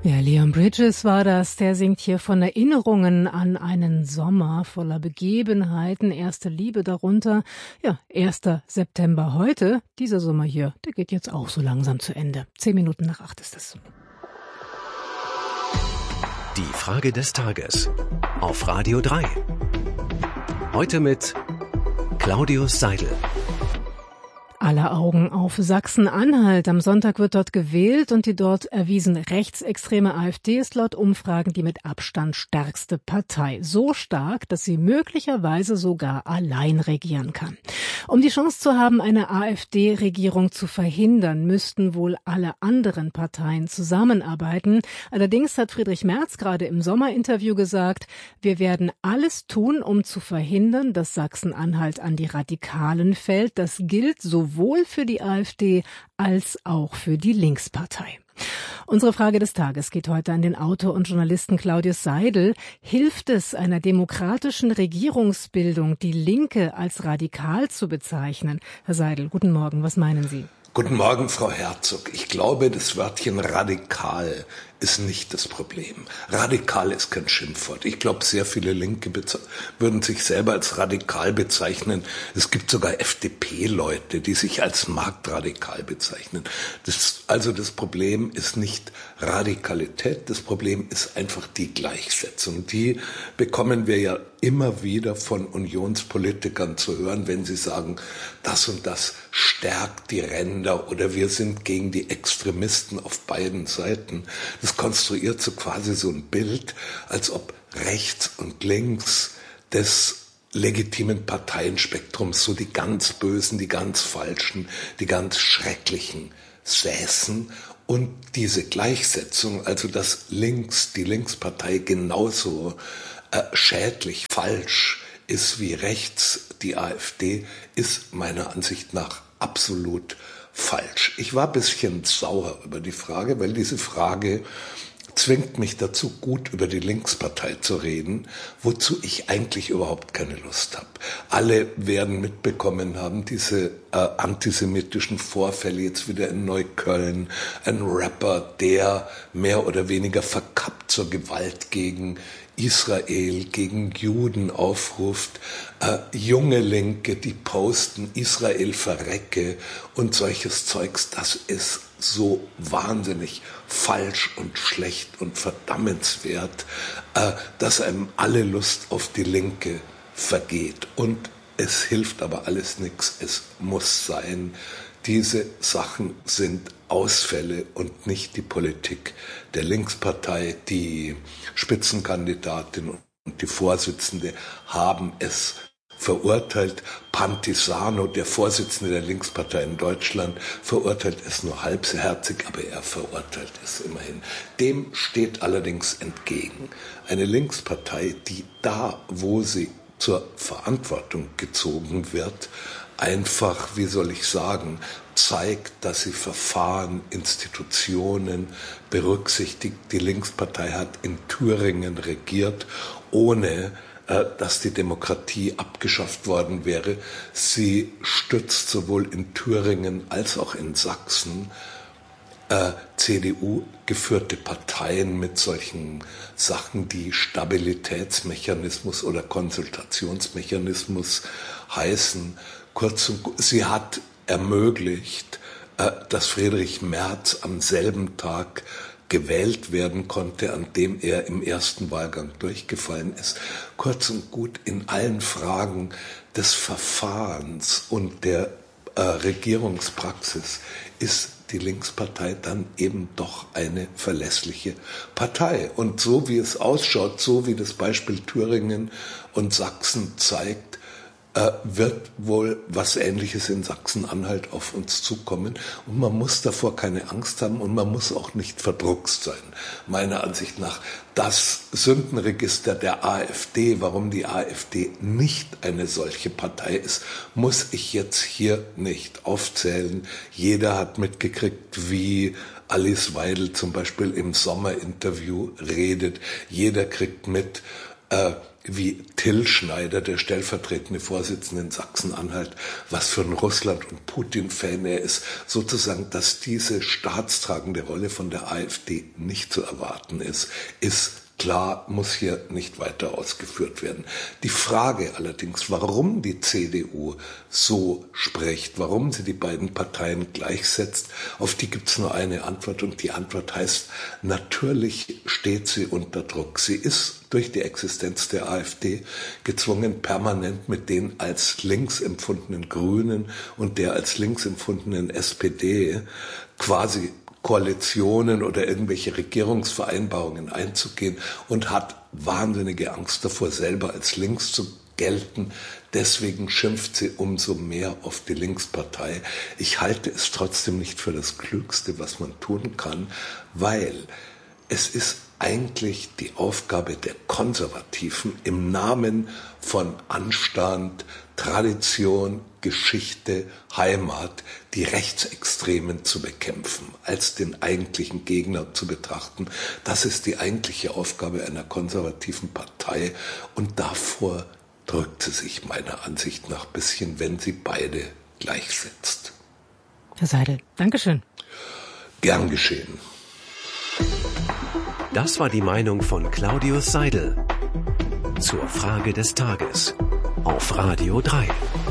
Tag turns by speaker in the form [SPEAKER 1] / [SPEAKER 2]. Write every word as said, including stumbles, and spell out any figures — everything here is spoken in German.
[SPEAKER 1] Ja, Leon Bridges war das. Der singt hier von Erinnerungen an einen Sommer voller Begebenheiten, erste Liebe darunter. Ja, erster September heute. Dieser Sommer hier, der geht jetzt auch so langsam zu Ende. Zehn Minuten nach acht ist es.
[SPEAKER 2] Die Frage des Tages auf Radio drei. Heute mit Claudius Seidel.
[SPEAKER 1] Alle Augen auf Sachsen-Anhalt. Am Sonntag wird dort gewählt und die dort erwiesen rechtsextreme AfD ist laut Umfragen die mit Abstand stärkste Partei. So stark, dass sie möglicherweise sogar allein regieren kann. Um die Chance zu haben, eine AfD-Regierung zu verhindern, müssten wohl alle anderen Parteien zusammenarbeiten. Allerdings hat Friedrich Merz gerade im Sommerinterview gesagt, wir werden alles tun, um zu verhindern, dass Sachsen-Anhalt an die Radikalen fällt. Das gilt sowohl für die AfD als auch für die Linkspartei. Unsere Frage des Tages geht heute an den Autor und Journalisten Claudius Seidel. Hilft es einer demokratischen Regierungsbildung, die Linke als radikal zu bezeichnen? Herr Seidel, guten Morgen. Was meinen Sie?
[SPEAKER 3] Guten Morgen, Frau Herzog. Ich glaube, das Wörtchen radikal ist nicht das Problem. Radikal ist kein Schimpfwort. Ich glaube, sehr viele Linke würden sich selber als radikal bezeichnen. Es gibt sogar F D P-Leute, die sich als marktradikal bezeichnen. Das, also das Problem ist nicht Radikalität, das Problem ist einfach die Gleichsetzung. Die bekommen wir ja immer wieder von Unionspolitikern zu hören, wenn sie sagen, das und das stärkt die Ränder oder wir sind gegen die Extremisten auf beiden Seiten. Das konstruiert so quasi so ein Bild, als ob rechts und links des legitimen Parteienspektrums so die ganz Bösen, die ganz Falschen, die ganz Schrecklichen säßen. Und diese Gleichsetzung, also dass links, die Linkspartei genauso äh, schädlich, falsch ist wie rechts, die AfD, ist meiner Ansicht nach absolut falsch. Ich war ein bisschen sauer über die Frage, weil diese Frage zwingt mich dazu, gut über die Linkspartei zu reden, wozu ich eigentlich überhaupt keine Lust habe. Alle werden mitbekommen haben, diese äh, antisemitischen Vorfälle jetzt wieder in Neukölln. Ein Rapper, der mehr oder weniger verkappt zur Gewalt gegen Israel, gegen Juden aufruft, äh, junge Linke, die posten, Israel verrecke und solches Zeugs, das ist so wahnsinnig falsch und schlecht und verdammenswert, äh, dass einem alle Lust auf die Linke vergeht. Und es hilft aber alles nichts, es muss sein. Diese Sachen sind Ausfälle und nicht die Politik der Linkspartei. Die Spitzenkandidatin und die Vorsitzende haben es verurteilt. Pantisano, der Vorsitzende der Linkspartei in Deutschland, verurteilt es nur halbherzig, aber er verurteilt es immerhin. Dem steht allerdings entgegen eine Linkspartei, die da, wo sie zur Verantwortung gezogen wird, einfach, wie soll ich sagen, zeigt, dass sie Verfahren, Institutionen berücksichtigt. Die Linkspartei hat in Thüringen regiert, ohne äh, dass die Demokratie abgeschafft worden wäre. Sie stützt sowohl in Thüringen als auch in Sachsen äh, C D U-geführte Parteien mit solchen Sachen, die Stabilitätsmechanismus oder Konsultationsmechanismus heißen. Kurzum, sie hat ermöglicht, dass Friedrich Merz am selben Tag gewählt werden konnte, an dem er im ersten Wahlgang durchgefallen ist. Kurz und gut, in allen Fragen des Verfahrens und der äh, Regierungspraxis ist die Linkspartei dann eben doch eine verlässliche Partei. Und so wie es ausschaut, so wie das Beispiel Thüringen und Sachsen zeigt, wird wohl was Ähnliches in Sachsen-Anhalt auf uns zukommen. Und man muss davor keine Angst haben und man muss auch nicht verdruckst sein. Meiner Ansicht nach, das Sündenregister der AfD, warum die AfD nicht eine solche Partei ist, muss ich jetzt hier nicht aufzählen. Jeder hat mitgekriegt, wie Alice Weidel zum Beispiel im Sommerinterview redet. Jeder kriegt mit, äh, wie Till Schneider, der stellvertretende Vorsitzende in Sachsen-Anhalt, was für ein Russland- und Putin-Fan er ist, sozusagen, dass diese staatstragende Rolle von der AfD nicht zu erwarten ist, ist klar, muss hier nicht weiter ausgeführt werden. Die Frage allerdings, warum die C D U so spricht, warum sie die beiden Parteien gleichsetzt, auf die gibt es nur eine Antwort und die Antwort heißt, natürlich steht sie unter Druck. Sie ist durch die Existenz der AfD gezwungen, permanent mit den als links empfundenen Grünen und der als links empfundenen S P D quasi Koalitionen oder irgendwelche Regierungsvereinbarungen einzugehen und hat wahnsinnige Angst davor, selber als links zu gelten. Deswegen schimpft sie umso mehr auf die Linkspartei. Ich halte es trotzdem nicht für das Klügste, was man tun kann, weil es ist eigentlich die Aufgabe der Konservativen, im Namen von Anstand, Tradition, Geschichte, Heimat, die Rechtsextremen zu bekämpfen, als den eigentlichen Gegner zu betrachten. Das ist die eigentliche Aufgabe einer konservativen Partei und davor drückt sie sich meiner Ansicht nach ein bisschen, wenn sie beide gleichsetzt.
[SPEAKER 1] Herr Seidel, Dankeschön.
[SPEAKER 3] Gern geschehen.
[SPEAKER 2] Das war die Meinung von Claudius Seidel zur Frage des Tages auf Radio drei.